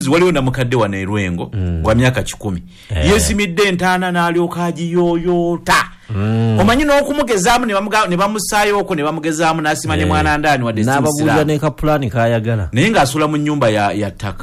mbuzi waliwo na mukadde wa Nerwengo wa myaka 10 yesimidde entaana n'alyoka agiyoyota omanyi n'okumugezaamu ne bamusaayo okwo ne bamugezaamu n'asimanye mwana ndani wadde n'ababuuza ne ka plan kayagala naye ng'asula mu nnyumba ya ttaka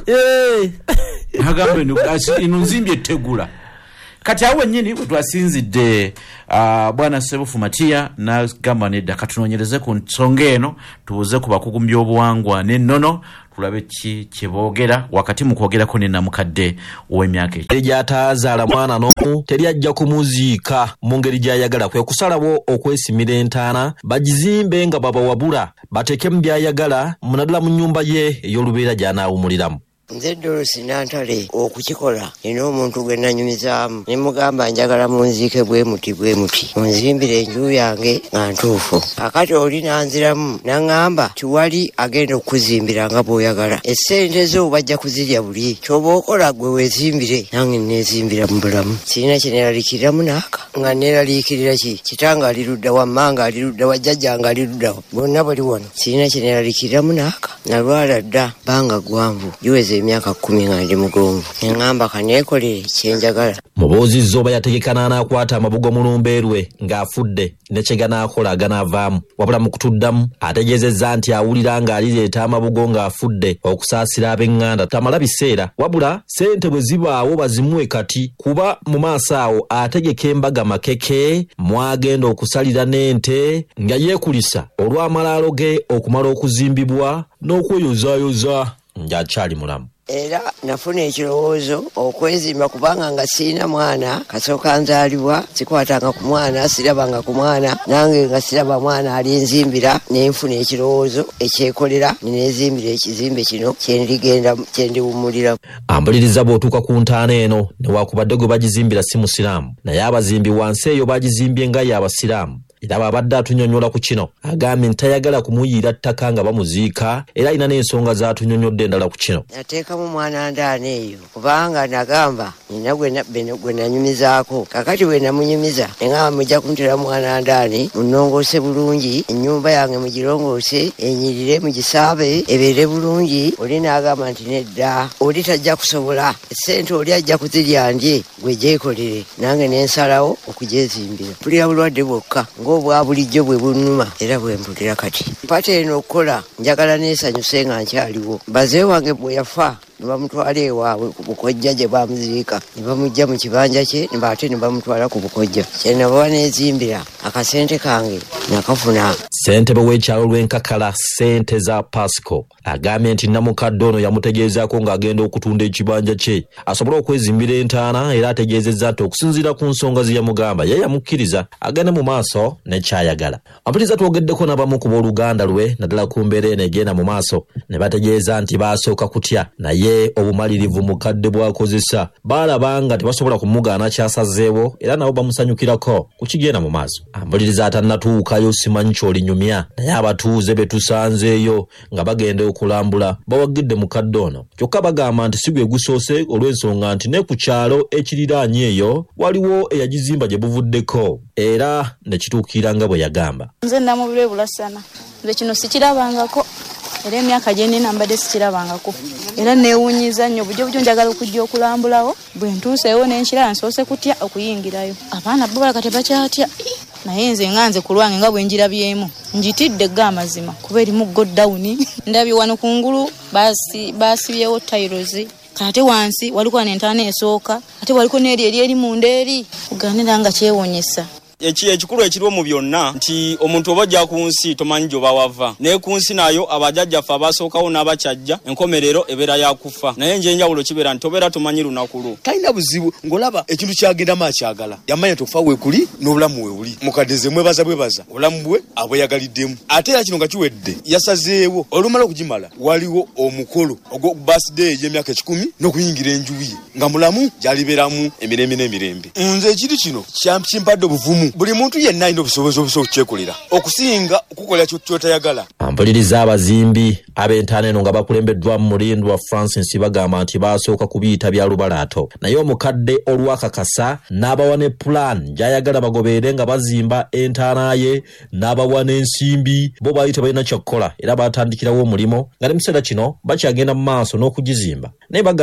agamba eno nzimbye ettegula kati awo nyinyi bwetwasinzidde bwana Sebufu Matia n'agamba nedda katunoonyereze ku nsonga eno tubuze ku bakugu mu by'obuwangwa n'ennono tulabe kiboogera wakati mu kwogerako ne namukadde ow'emyaka egyatazaala mwana n'omu teri ajja kumuziika mu ngeri gy'ayagala kwe kusalawo okwesimira entaana bagizimbe nga babawabula bateekemu by'ayagala munaddala mu nnyumba ye ey'olubeera gy'anaawumuliramu. Nze Dorosi Nantale okukikola nina omuntu gwe nanyumizaamu ne mugamba njagala munziike bwe muti munzimbire enju yange nga ntuufu akati oli nanziramu naŋŋamba tiwali agenda okuzimbira nga bw'oyagala essente zo bajja kuzirya buli kyoba okola gwe weezimbire nange neezimbira mu bulamu sirina kye neeraliikiriramu naaka nga neeraliikirira ki kitanga ali ludda wa mmanga ali ludda wa jjajjanga ali ludda bonna bali wano sirina kye neeraliikiriramu naaka nalwala dda banga gwanvu giweze emyaka 10 nga ndi mugonvu eŋŋamba kaneekolere kyenjagala. Mubuuzizza oba yategekana anaakwata amabugo mu lumbeerwe ng'afudde ne kye ganaakola aganaavaamu wabula mu kutuddamu ategeezezza nti awulira ng'alireeta amabugo ng'afudde okusaasira ab'eŋŋanda tamala biseera wabula ssente bwe zibaawo bazimuwe kati kuba mu maaso awo ategeka embaga makeke mwagenda okusalira n'ente nga yeekulisa olw'amalaalo ge okumala okuzimbibwa n'okweyozaayoza ng'akyali mulamu. Era nafuna ekirowoozo okwezimba kubanga nga sirina mwana kasooka nzaalibwa sikwatanga ku mwana sirabanga ku mwana nange nga siraba mwana alinzimbira nenfuna ekirowoozo ekyekolera nenezimbira ekizimbe kino kyendiwumuliramu. Ambuliriza bw'otuuka ku ntaana eno newakubadde gwe bagizimbira si musiraamu naye abazimbi wansi eyo bagizimbye nga y'abasiraamu. Era babadde atunyonnyola ku kino agambye nti tayagala kumuyiira ttaka nga bamuziika era alina n'ensonga z'atunyonnyodde endala ku kino. Nateekamu mwana ndaana eyo kubanga nagamba nina gwe nanyumizaako kakati bwe namunyumiza neŋŋamba mujja kuntera mwana ndaani munnongoose bulungi ennyumba yange mugirongoose enyirire mugisaabe ebeere bulungi. Oli n'agamba nti nedda oli tajja kusobola essente oli ajja kuzirya ndye gwe gyekolere nange nensalawo okugyezimbira mpulira bulwadde bwokka ng'obwa bulijjo bwe bunnuma era bwe mpulira kati mpata eno okukola njagala neesanyuse nga nkyaliwo. Bazee wange bwe yafa ne bamutwala ewaabwe ku Bukojja gye bamuziika ne bamujja mu kibanja kye ate ne bamutwala ku Bukojja kyenava neezimbira akasente kange nakafuna. Ssentebe w'ekyalo lw'Enkakala ssente za Pasco agambye nti namukadde ono yamutegeezaako ng'agenda okutunda ekibanja kye asobole okwezimbira entaana era ategeezezza nti okusinziira ku nsonga ze yamugamba ye yamukkiriza agende mu maaso nekyayagala. Ampuliriza twogeddeko n'abamu ku booluganda lwe naddala ku mbeera eno egenda mu maaso ne bategeeza nti baasooka kutya naye obumalirivu mukadde bw'akozesa baalaba nga tebasobola kumugaana kyasazeewo era nabo bamusanyukirako ku kigenda mu maaso. Ampuliriza atannatuukayo simanyi ky'olinyumya naye abatuuze be tusanzeeyo nga bagenda okulambula bawagidde mukadde ono kyokka bagamba nti si gwe gusoose olw'ensonga nti ne ku kyalo ekiriraanye eyo waliwo eyagizimba gye buvuddeko era ne kituukira nga bwe yagamba. Nze namubire bulasana nze kino sikirabangako era emyaka gye nina mbadde sikirabangako era neewunyiza nnyo bujjo njagala okujja okulambulawo bwe ntuuseewo n'enkira nsoose kutya okuyingirayo. Abaana bo balaka tebakyatya naye nze nganze ku lwange nga bwe njirabyemu njitidde ga amazima kuba erimu goddawuni ndabye wano kungulu baasibyewo tayirozi ate wansi waliko n'entaana esooka ate waliko n'eri eri munda eri kuganira nga kyewonyesa. Ekikulu ekiriwo mu byonna nti omuntu oba ajja ku nsi tomanyi gy'oba wava naye ku nsi nayo abajjajjaffe abasookawo n'abakyajja enkomerero ebeera yakufa naye enjawulo kibeera nti tobeera tomanyi lunaku lwo. Talina buzibu ng'olaba ekintu kyagendamu akyagala yamanya tofa weekuli n'obulamu weewuli mukadde ze mwebaza obulamu bwe abweyagaliddemu ate era kino nga kiwedde yasazeewo olumala okugimala waliwo omukolo ogwo birthday y'emyaka 10 n'okuyingira enju ye nga mulamu gy'alibeeramu emirembe n'emirembe. Nze ekiri kino kimpadde obuvumu buli muntu yenna alina obusobozi okukyekolera okusinga okukola kyotayagala. Ampuliriza abazimbi ab'entaana eno nga bakulembeddwa mu mulindwa Francis bagamba nti baasooka kubiyita bya lubalaato naye omukadde olwakakasa n'abawa ne plan gy'ayagala bagobeere nga bazimba entaana ye n'abawa n'ensimbi bo baali tebalina kyakukola era baatandikirawo omulimo nga ne mu kiseera kino bakyagenda mu maaso n'okugizimba naye